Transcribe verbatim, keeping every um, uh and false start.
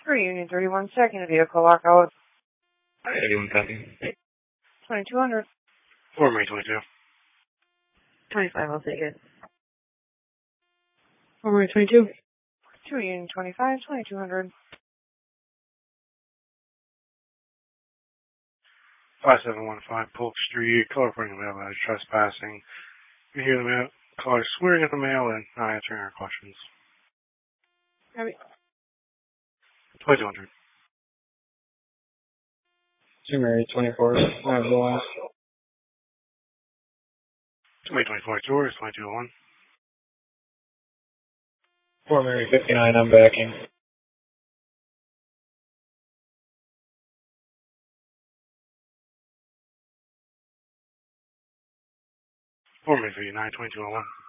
For Union thirty-one second vehicle lockout. eighty-one copy. twenty-two hundred. four May twenty-two. twenty-five, I'll take it. four May twenty-two. two Union twenty-five, twenty-two hundred. five seven one five Polk Street, caller reporting the mail as trespassing. You hear the mail, caller swearing at the mail and not answering our questions. Copy. twenty-two hundred. two Mary twenty-four. I have the last. two May twenty-four, tours, twenty-two oh one. four Mary fifty-nine, I'm backing. four May fifty-nine, twenty-two oh one.